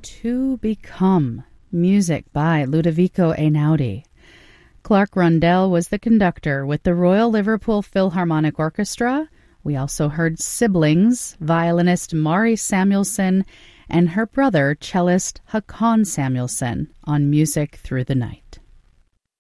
To Become, music by Ludovico Einaudi. Clark Rundell was the conductor with the Royal Liverpool Philharmonic Orchestra. We also heard siblings, violinist Mari Samuelson and her brother, cellist Haakon Samuelson, on Music Through the Night.